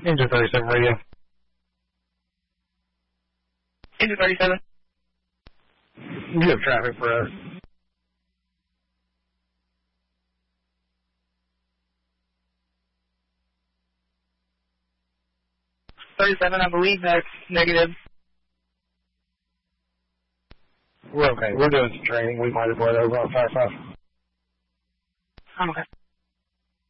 Engine 37 radio. Engine 37. You have traffic for us. 37, I believe that's negative. We're okay. We're doing some training. We might have bled over on 5-5. I'm okay.